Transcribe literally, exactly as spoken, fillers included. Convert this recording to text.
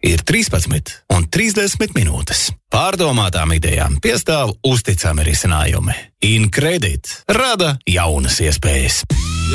ir trīspadsmit un trīsdesmit minūtes. Pārdomātām idejām piestāv uzticami risinājumi. InCredit rada jaunas iespējas.